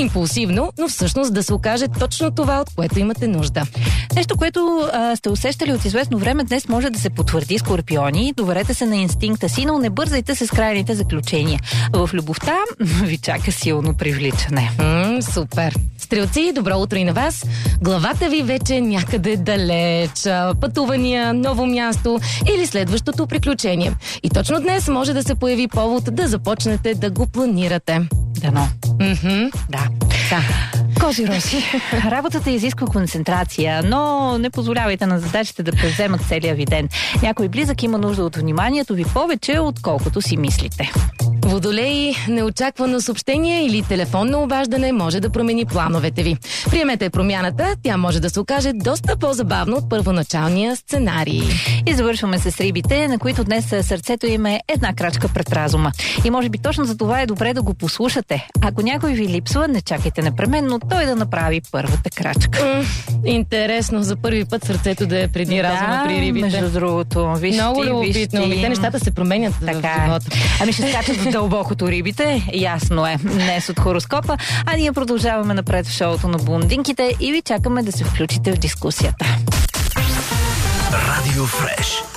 импулсивно, но всъщност да се окаже точно това, от което имате нужда. Нещо, което сте усещали от известно време, днес може да се потвърди, скорпиони. Доверете се на инстинкта си, но не бързайте се с крайните заключения. В любовта ви чака силно привличане. Супер! Стрелци, добро утро и на вас. Главата ви вече е някъде далеч. Пътувания, ново място или следващото приключение. И точно днес може да се появи повод да започнете да го планирате. Дано. Да. Козирози, работата изисква концентрация, но не позволявайте на задачите да превземат целия ви ден. Някой близък има нужда от вниманието ви повече, отколкото си мислите. Водолеи, неочаквано съобщение или телефонно обаждане може да промени плановете ви. Приемете промяната, тя може да се окаже доста по-забавно от първоначалния сценарий. И завършваме с рибите, на които днес сърцето им е една крачка пред разума. И може би точно за това е добре да го послушате. Ако някой ви липсва, не чакайте непременно той да направи първата крачка. Интересно, за първи път сърцето да е преди разума при рибите. Между другото. Много любопитно. Те нещата се променят в живота. Ами ще скачат в дълбокото рибите, ясно е. Днес от хороскопа, а ние продължаваме напред в шоуто на блондинките и ви чакаме да се включите в дискусията. Радио Фреш.